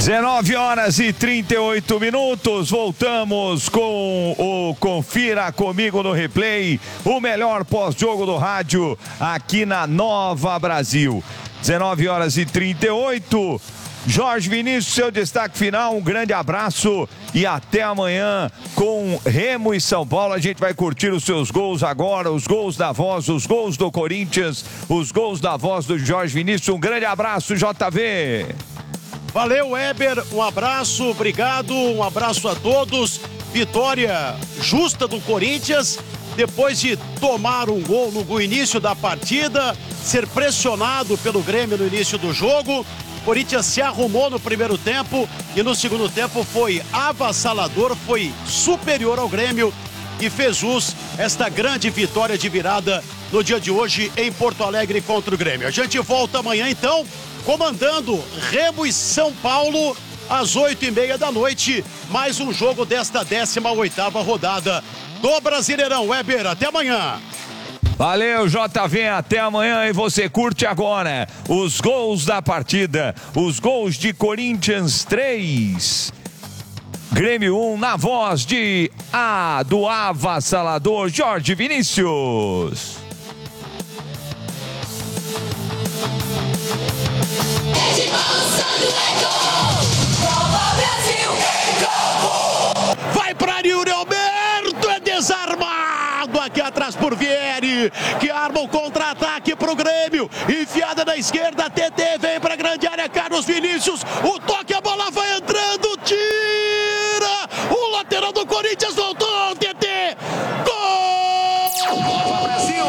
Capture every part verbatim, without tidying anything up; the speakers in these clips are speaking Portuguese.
dezenove horas e trinta e oito minutos, voltamos com o Confira Comigo no Replay, o melhor pós-jogo do rádio aqui na Nova Brasil. dezenove horas e trinta e oito, Jorge Vinícius, seu destaque final, um grande abraço e até amanhã com Remo e São Paulo. A gente vai curtir os seus gols agora, os gols da Voz, os gols do Corinthians, os gols da Voz do Jorge Vinícius. Um grande abraço, J V. Valeu, Weber, um abraço, obrigado, um abraço a todos. Vitória justa do Corinthians, depois de tomar um gol no início da partida, ser pressionado pelo Grêmio no início do jogo. O Corinthians se arrumou no primeiro tempo e no segundo tempo foi avassalador, foi superior ao Grêmio e fez jus esta grande vitória de virada no dia de hoje em Porto Alegre contra o Grêmio. A gente volta amanhã então, comandando Remo e São Paulo às oito e meia da noite, mais um jogo desta décima oitava rodada do Brasileirão. Weber, até amanhã. Valeu, J V, até amanhã. E você curte agora os gols da partida, os gols de Corinthians três, Grêmio um, na voz de A, do avassalador Jorge Vinícius. Vai para Yuri Alberto, é desarmado aqui atrás por Vieri, que arma o contra-ataque pro Grêmio, enfiada na esquerda, T T vem pra grande área, Carlos Vinícius, o toque, a bola vai entrando, tira, o lateral do Corinthians voltou, T T, gol! Brasil!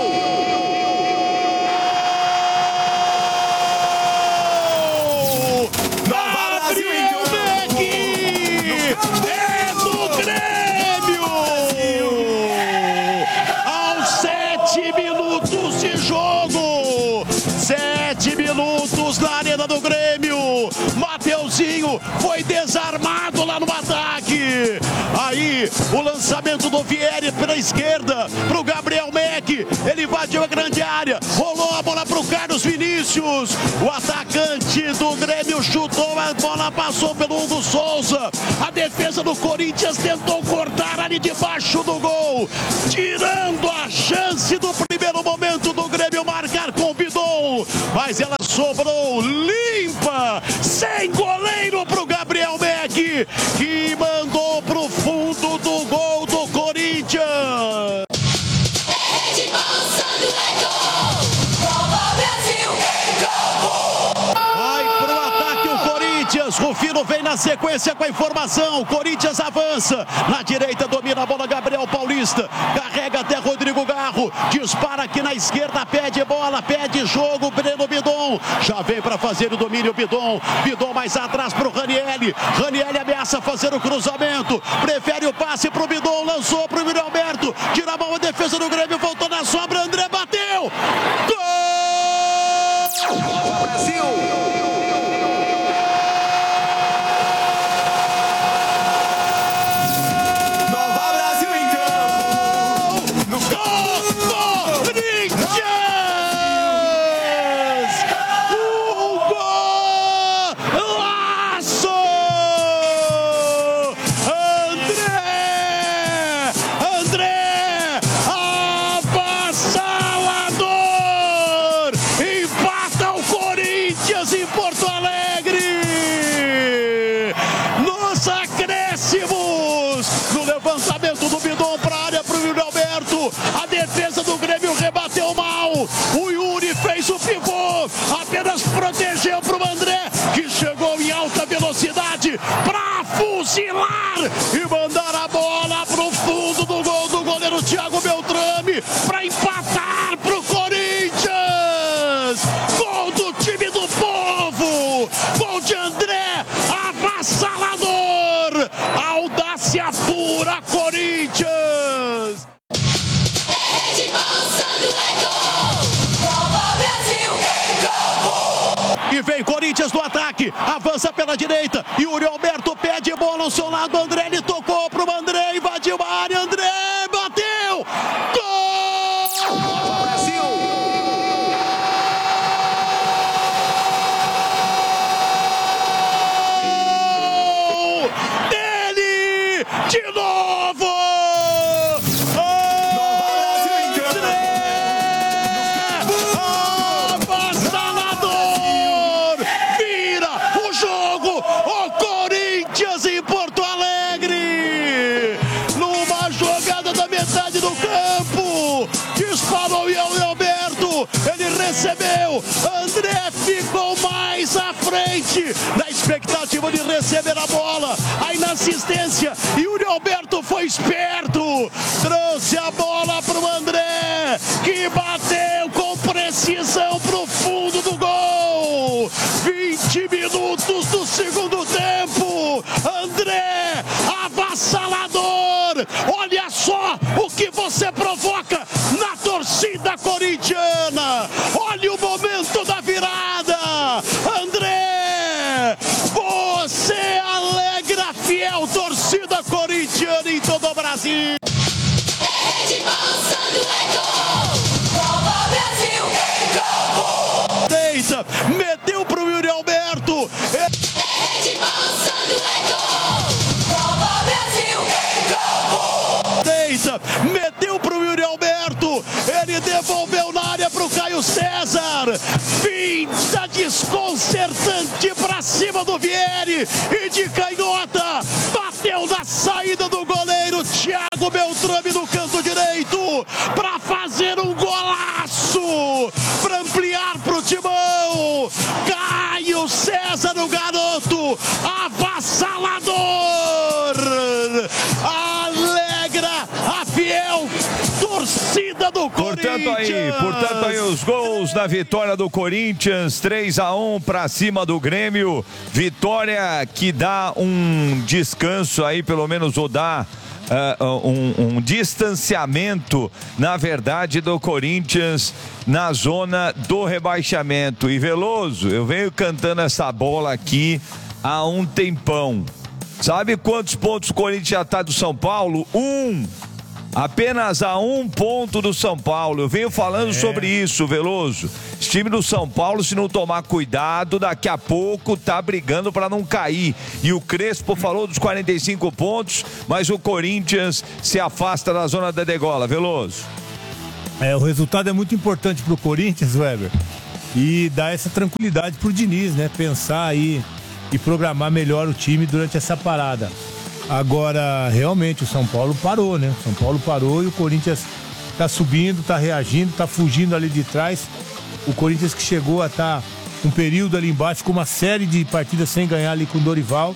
Do Grêmio, Mateuzinho foi desarmado lá no ataque. Aí o lançamento do Vieri pela esquerda pro Gabriel Meck, ele invadiu a grande área, rolou a bola pro Carlos Vinícius, o atacante do Grêmio chutou, a bola passou pelo Hugo Souza, a defesa do Corinthians tentou cortar ali debaixo do gol, tirando a chance do primeiro momento do Grêmio marcar com o Bidon, mas ela sobrou limpa, sem goleiro pro Gabriel Meck, que mandou pro fundo do gol do Corinthians. Vai pro ataque o Corinthians, Rufino vem na sequência com a informação, Corinthians avança, na direita domina a bola Gabriel Paulista, carrega até Rodrigo Garro, dispara aqui na esquerda, pede bola, pede jogo, Breno Bidon, já vem para fazer o domínio Bidon, Bidon mais atrás pro Ranieri, Ranieri ameaça fazer o cruzamento, prefere o passe pro Bidon, lançou pro Yuri Alberto, tira a mão a defesa do Grêmio, voltou na sobra, André bateu, gol! Brasil! A defesa do Grêmio rebateu mal. O Yuri fez o pivô, apenas protegeu para o André, que chegou em alta velocidade para fuzilar e mandar a bola para o fundo do gol do goleiro Thiago Beltrame para empatar para o Corinthians. Gol do time do povo. Gol de André, avassalador. Audácia pura, Corinthians. E vem Corinthians no ataque, avança pela direita, Yuri Alberto pede bola ao seu lado, André, ele tocou pro André, invadiu a área, André bateu, gol! Brasil! frente, na expectativa de receber a bola. Aí na assistência, Yuri Alberto foi esperto, trouxe a bola pro André, que bateu com precisão pro fundo do gol. vinte minutos do segundo tempo, André, avassalador. Olha só o que você provoca na torcida corintiana. Olha o momento da virada, André, você alegra a fiel torcida corintiana em todo o Brasil. Deita, meteu pro Yuri Alberto. Deita, meteu pro Yuri Alberto. Ele devolveu na área pro Caio César. Pinta desconcertante pra cima do Vieri. E de canhota, bateu na saída do goleiro Thiago Beltrame no canto direito. Pra fazer um golaço. Pra ampliar pro Timão. Caio César, o garoto. Avassalador. Alegra a fiel torcida do Portanto Corinthians. aí, portanto aí os gols da vitória do Corinthians, três a um para cima do Grêmio. Vitória que dá um descanso aí, pelo menos, ou dá uh, um, um distanciamento, na verdade, do Corinthians na zona do rebaixamento. E Veloso, eu venho cantando essa bola aqui há um tempão. Sabe quantos pontos o Corinthians já está do São Paulo? Um. Apenas a um ponto do São Paulo. Eu venho falando é. sobre isso, Veloso. Esse time do São Paulo, se não tomar cuidado, daqui a pouco tá brigando para não cair. E o Crespo falou dos quarenta e cinco pontos, mas o Corinthians se afasta da zona da degola. Veloso. É, o resultado é muito importante pro Corinthians, Weber. E dá essa tranquilidade pro Diniz, né? Pensar aí e programar melhor o time durante essa parada. Agora, realmente, o São Paulo parou, né? O São Paulo parou e o Corinthians tá subindo, tá reagindo, tá fugindo ali de trás. O Corinthians que chegou a estar um período ali embaixo com uma série de partidas sem ganhar ali com o Dorival.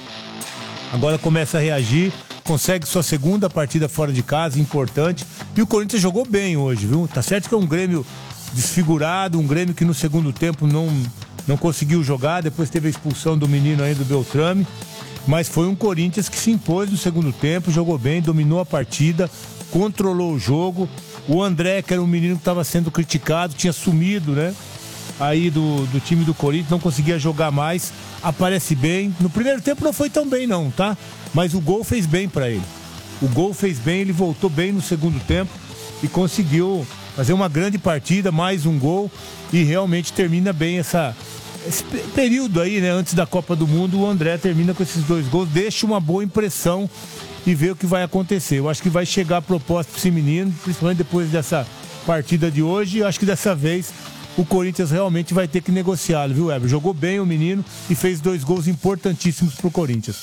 Agora começa a reagir, consegue sua segunda partida fora de casa, importante. E o Corinthians jogou bem hoje, viu? Tá certo que é um Grêmio desfigurado, um Grêmio que no segundo tempo não, não conseguiu jogar, depois teve a expulsão do menino aí do Beltrame. Mas foi um Corinthians que se impôs no segundo tempo, jogou bem, dominou a partida, controlou o jogo. O André, que era um menino que estava sendo criticado, tinha sumido, né? Aí do, do time do Corinthians, não conseguia jogar mais, aparece bem. No primeiro tempo não foi tão bem não, tá? Mas o gol fez bem para ele. O gol fez bem, ele voltou bem no segundo tempo e conseguiu fazer uma grande partida, mais um gol e realmente termina bem essa... Esse período aí, né, antes da Copa do Mundo, o André termina com esses dois gols, deixa uma boa impressão e vê o que vai acontecer. Eu acho que vai chegar a proposta para esse menino, principalmente depois dessa partida de hoje. Eu acho que dessa vez o Corinthians realmente vai ter que negociá-lo, viu, Weber? Jogou bem o menino e fez dois gols importantíssimos pro Corinthians.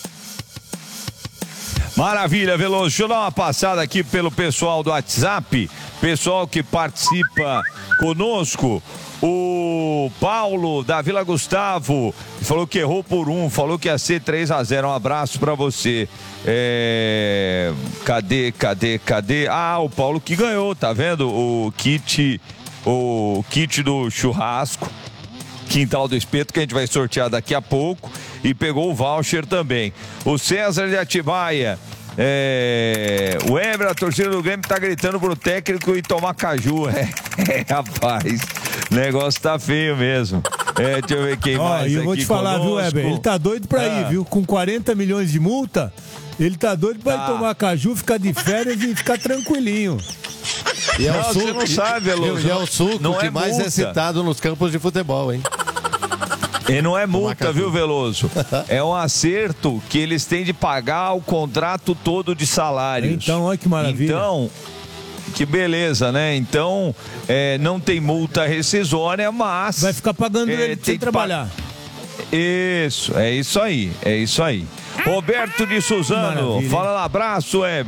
Maravilha, Veloso. Deixa eu dar uma passada aqui pelo pessoal do WhatsApp, pessoal que participa conosco. O Paulo da Vila Gustavo falou que errou por um, falou que ia ser três a zero. Um abraço pra você. É... Cadê, cadê, cadê? Ah, o Paulo que ganhou, tá vendo? O kit, o kit do churrasco, Quintal do Espeto, que a gente vai sortear daqui a pouco. E pegou o voucher também. O César de Atibaia. É... O Eber, a torcida do Grêmio, tá gritando pro técnico e tomar caju. É, é rapaz. O negócio tá feio mesmo. É, deixa eu ver quem Ó, mais e eu vou te falar, conosco. viu, Weber? Ele tá doido pra ah. ir, viu? Com quarenta milhões de multa, ele tá doido pra tá. ele tomar caju, ficar de férias e ficar tranquilinho. E é não, o suco, você não sabe, Veloso. E é o suco não que é mais multa. é citado nos campos de futebol, hein? E não é multa, viu, Veloso? É um acerto que eles têm de pagar o contrato todo de salários. Então, olha que maravilha. Então, que beleza, né? Então, é, não tem multa rescisória, mas... Vai ficar pagando é, ele sem trabalhar. Pa... Isso, é isso aí, é isso aí. Roberto de Suzano, Maravilha. fala um abraço, Weber.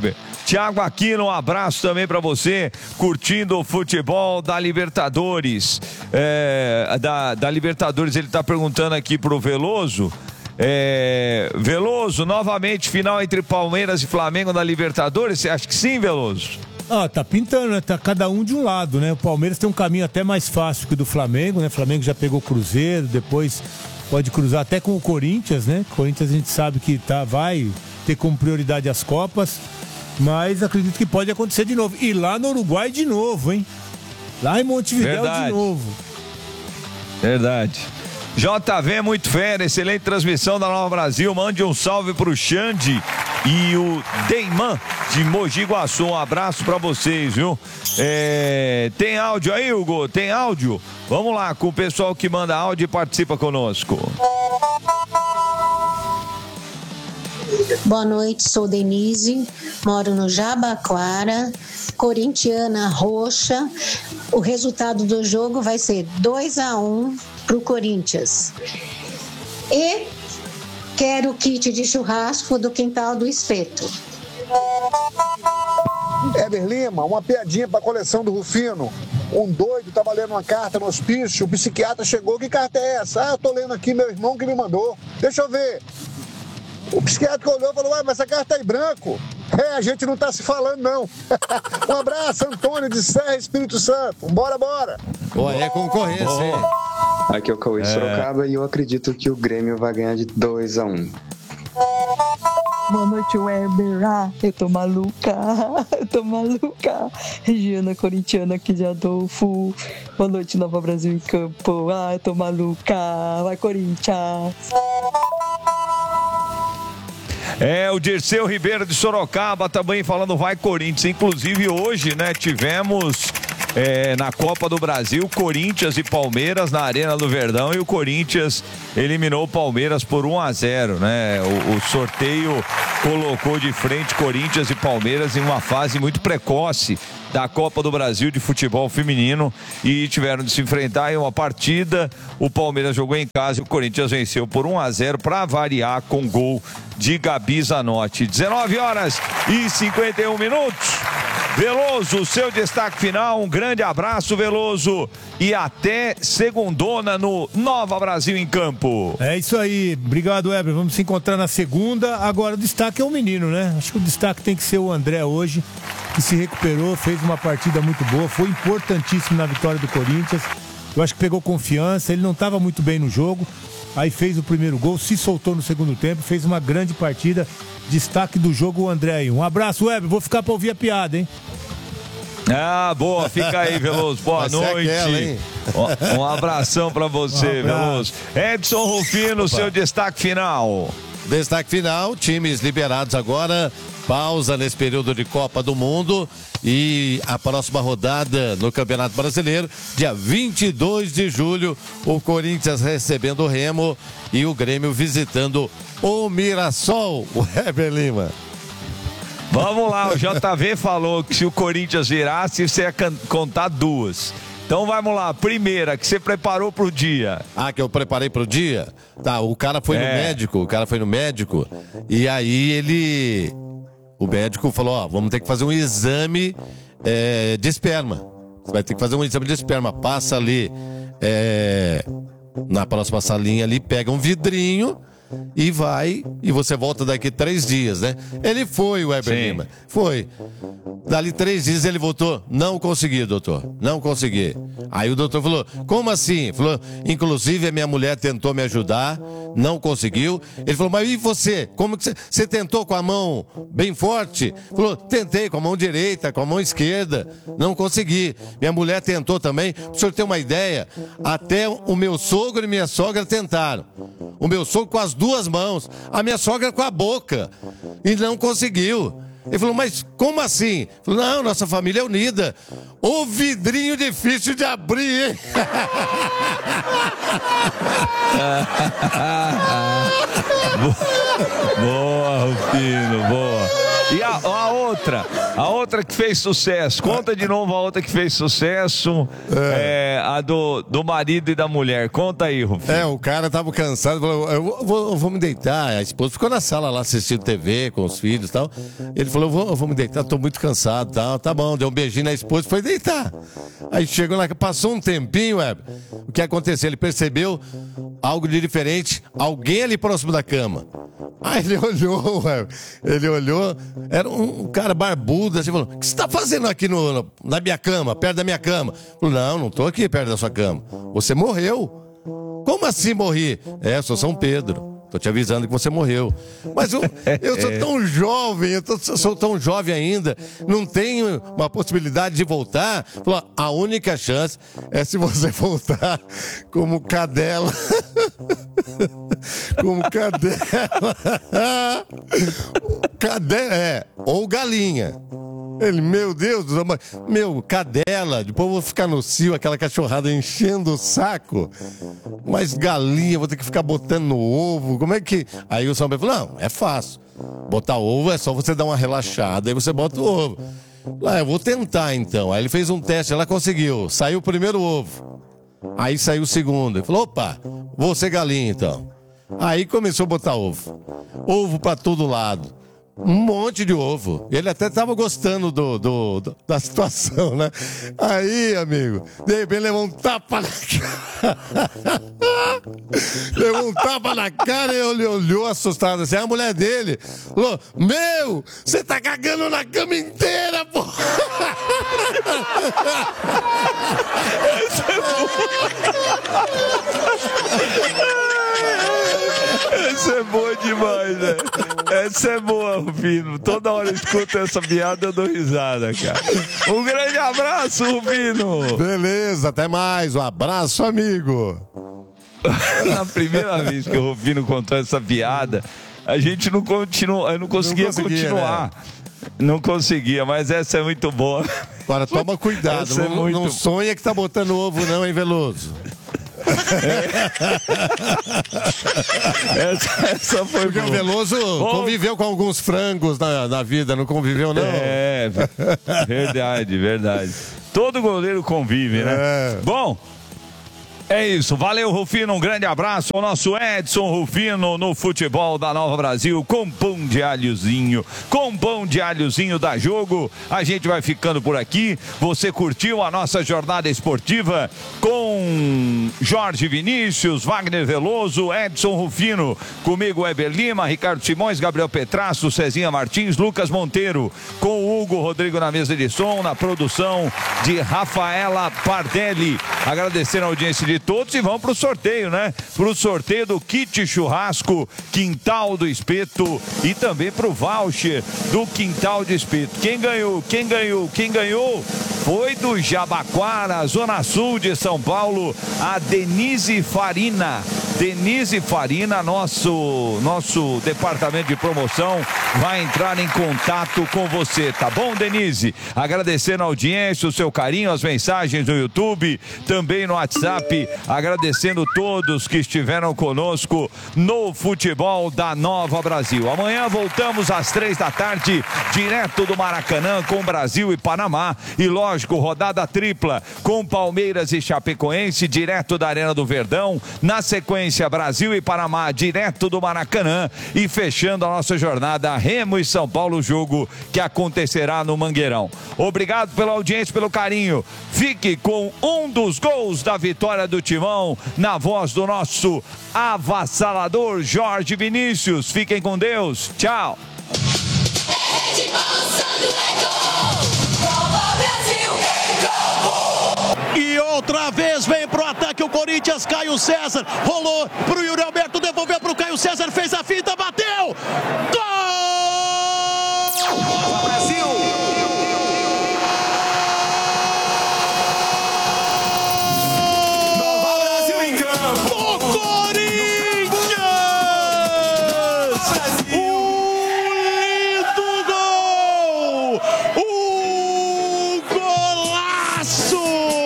Tiago Aquino, um abraço também para você, curtindo o futebol da Libertadores. É, da, da Libertadores, ele tá perguntando aqui pro Veloso. É, Veloso, novamente, final entre Palmeiras e Flamengo na Libertadores? Você acha que sim, Veloso? Ah, tá pintando, né? Tá cada um de um lado, né? O Palmeiras tem um caminho até mais fácil que o do Flamengo, né? O Flamengo já pegou o Cruzeiro, depois pode cruzar até com o Corinthians, né? O Corinthians a gente sabe que tá, vai ter como prioridade as Copas, mas acredito que pode acontecer de novo. E lá no Uruguai de novo, hein? Lá em Montevidéu de novo. Verdade. J V, muito fera, excelente transmissão da Nova Brasil. Mande um salve pro Xande e o Deiman de Mogi Guaçu. Um abraço pra vocês, viu? É... Tem áudio aí, Hugo? Tem áudio? Vamos lá com o pessoal que manda áudio e participa conosco. Boa noite, sou Denise, moro no Jabaquara, corintiana roxa. O resultado do jogo vai ser dois a um pro Corinthians. E quero o kit de churrasco do Quintal do Espeto. Heber Lima, uma piadinha pra coleção do Rufino. Um doido tava lendo uma carta no hospício, o psiquiatra chegou, que carta é essa? Ah, eu tô lendo aqui, meu irmão que me mandou. Deixa eu ver. O psiquiatra olhou e falou, ué, mas essa carta tá em branco. É, a gente não tá se falando, não. Um abraço, Antônio de Serra, Espírito Santo. Bora, bora. Pô, é concorrência, hein? Aqui é o Cauê de Sorocaba e eu acredito que o Grêmio vai ganhar de dois a um. Boa noite, Weber. Ah, eu tô maluca. Eu tô maluca. Regiana corintiana aqui de Adolfo. Boa noite, Nova Brasil em Campo. Ah, eu tô maluca. Vai, Corinthians. É, o Dirceu Ribeiro de Sorocaba também falando vai Corinthians. Inclusive hoje, né, tivemos é, na Copa do Brasil, Corinthians e Palmeiras na Arena do Verdão, e o Corinthians eliminou o Palmeiras por um a zero, né? O, o sorteio colocou de frente Corinthians e Palmeiras em uma fase muito precoce da Copa do Brasil de futebol feminino e tiveram de se enfrentar em uma partida. O Palmeiras jogou em casa e o Corinthians venceu por um a zero para variar com gol de Gabi Zanotti. dezenove horas e cinquenta e um minutos. Veloso, seu destaque final, um grande abraço, Veloso, e até segundona no Nova Brasil em Campo. É isso aí, obrigado, Weber, vamos se encontrar na segunda. Agora o destaque é o menino, né? Acho que o destaque tem que ser o André hoje, que se recuperou, fez uma partida muito boa, foi importantíssimo na vitória do Corinthians. Eu acho que pegou confiança, ele não estava muito bem no jogo, aí fez o primeiro gol, se soltou no segundo tempo, fez uma grande partida. Destaque do jogo, o André aí. Um abraço, Weber, vou ficar pra ouvir a piada, hein? Ah, boa, fica aí, Veloso, boa Vai ser noite. aquela, hein? Um abração pra você, Um abraço. Veloso. Edson Rufino, Opa. seu destaque final. Destaque final, times liberados agora, pausa nesse período de Copa do Mundo e a próxima rodada no Campeonato Brasileiro, dia vinte e dois de julho, o Corinthians recebendo o Remo e o Grêmio visitando o Mirassol, o Heber Lima. Vamos lá, o J V falou que se o Corinthians virasse, você ia can- contar duas. Então vamos lá, primeira, que você preparou pro dia. Ah, que eu preparei pro dia? Tá, o cara foi É. no médico, o cara foi no médico, e aí ele... O médico falou, ó, vamos ter que fazer um exame é, de esperma. Você vai ter que fazer um exame de esperma. Passa ali é, na próxima salinha ali, pega um vidrinho e vai, e você volta daqui três dias, né? Ele foi, o Weber Sim. Lima. Foi. Dali três dias ele voltou. Não consegui, doutor. Não consegui. Aí o doutor falou, como assim? Falou, inclusive a minha mulher tentou me ajudar, não conseguiu. Ele falou, mas e você? Como que você, você tentou com a mão bem forte? Falou, tentei com a mão direita, com a mão esquerda. Não consegui. Minha mulher tentou também. Para o senhor ter uma ideia, até o meu sogro e minha sogra tentaram. O meu sogro com as duas mãos, a minha sogra com a boca. E não conseguiu. Ele falou, mas como assim? Ele falou, não, nossa família é unida. O vidrinho difícil de abrir, hein? Boa, Rufino, boa. E a, a outra, a outra que fez sucesso, conta de novo a outra que fez sucesso, é. É, a do, do marido e da mulher, conta aí, Rufino. É, o cara tava cansado, falou, eu vou, eu vou me deitar, a esposa ficou na sala lá assistindo T V com os filhos e tal, ele falou, eu vou, eu vou me deitar, tô muito cansado, tal, tá bom, deu um beijinho na esposa e foi deitar. Aí chegou lá, passou um tempinho, é, o que aconteceu? Ele percebeu algo de diferente, alguém ali próximo da cama. Aí ele olhou, ué, ele olhou, era um cara barbudo, assim, falou, o que você tá fazendo aqui no, no, na minha cama, perto da minha cama? Falou, não, não tô aqui perto da sua cama, você morreu. Como assim morri? É, eu sou São Pedro. Tô te avisando que você morreu. Mas eu, eu sou tão jovem, eu, tô, eu sou tão jovem ainda, não tenho uma possibilidade de voltar. Falou, a única chance é se você voltar como cadela. Como cadela. Cadela, é, ou galinha. Ele, meu Deus, meu, cadela, depois eu vou ficar no cio, aquela cachorrada enchendo o saco. Mas galinha, vou ter que ficar botando no ovo, como é que... Aí o São Pedro falou, não, é fácil. Botar ovo é só você dar uma relaxada, aí você bota o ovo. Lá, eu vou tentar então. Aí ele fez um teste, ela conseguiu, saiu o primeiro ovo. Aí saiu o segundo, ele falou, opa, vou ser galinha então. Aí começou a botar ovo. Ovo pra todo lado. Um monte de ovo. Ele até tava gostando do, do, do, da situação, né? Aí, amigo, de repente levou um tapa na cara. Levou um tapa na cara e ele olhou assustado assim. A mulher dele falou, meu, você tá cagando na cama inteira, pô. Essa é boa demais, né? Essa é boa, Rufino. Toda hora eu escuto essa piada, eu dou risada, cara. Um grande abraço, Rufino. Beleza, até mais. Um abraço, amigo. Na primeira vez que o Rufino contou essa piada, a gente não, continua, eu não conseguia, não conseguia continuar. Né? Não conseguia, mas essa é muito boa. Agora toma cuidado, não, é muito... não sonha que tá botando ovo não, hein, Veloso? essa, essa foi Porque boa. O Veloso Bom... conviveu com alguns frangos na, na vida, não conviveu não? É, verdade, verdade. Todo goleiro convive, né? É. Bom, é isso, valeu Rufino, um grande abraço ao nosso Edson Rufino no futebol da Nova Brasil, com pão de alhozinho, com pão de alhozinho da Jogo. A gente vai ficando por aqui, você curtiu a nossa jornada esportiva com Jorge Vinícius, Wagner Veloso, Edson Rufino, comigo Weber Lima, Ricardo Simões, Gabriel Petrasso, Cezinha Martins, Lucas Monteiro, com o Hugo Rodrigo na mesa de som, na produção de Rafaela Pardelli. Agradecer a audiência de todos e vamos pro sorteio, né? Pro sorteio do kit churrasco Quintal do Espeto e também pro voucher do Quintal do Espeto. Quem ganhou? Quem ganhou? Quem ganhou? Foi do Jabaquara, Zona Sul de São Paulo, a Denise Farina. Denise Farina, nosso, nosso departamento de promoção, vai entrar em contato com você, tá bom, Denise? Agradecendo a audiência, o seu carinho, as mensagens no YouTube, também no WhatsApp, agradecendo todos que estiveram conosco no futebol da Nova Brasil. Amanhã voltamos às três da tarde, direto do Maracanã, com Brasil e Panamá, e lógico, rodada tripla com Palmeiras e Chapecoense, direto da Arena do Verdão, na sequência Brasil e Panamá, direto do Maracanã, e fechando a nossa jornada Remo e São Paulo, jogo que acontecerá no Mangueirão. Obrigado pela audiência, pelo carinho. Fique com um dos gols da vitória do Timão, na voz do nosso avassalador Jorge Vinícius. Fiquem com Deus. Tchau. E outra vez vem pro ataque o Corinthians, Caio César, rolou pro Yuri Alberto, devolveu pro Caio César, fez a finta, bateu! Gol! Brasil! Nova Brasil em campo! O Corinthians! Um lindo gol! Um golaço!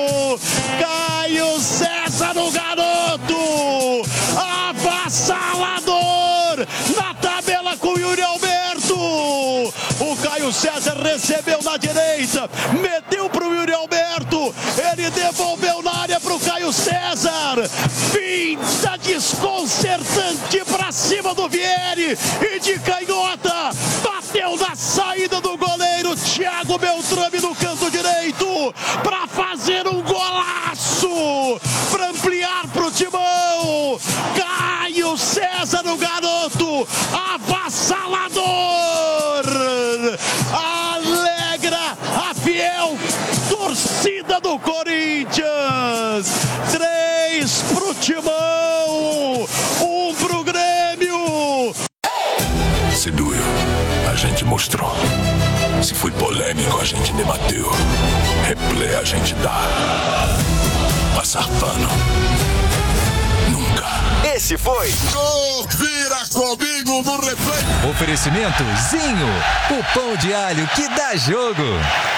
Caio César, o garoto, avassalador, na tabela com o Yuri Alberto, o César recebeu na direita, meteu pro Yuri Alberto, ele devolveu na área pro Caio César, pinta desconcertante pra cima do Vieri e de canhota, bateu na saída do goleiro Thiago Beltrame no canto direito pra fazer um golaço, pra ampliar pro Timão. Caio César, o garoto, avassalador, alegra a fiel torcida do Corinthians. Três pro Timão, um pro Grêmio. Se doeu, a gente mostrou. Se foi polêmico, a gente debateu. Replay a gente dá. Passar pano. Nunca. Esse foi Confira comigo no replay. Oferecimento Zinho, o pão de alho que dá jogo.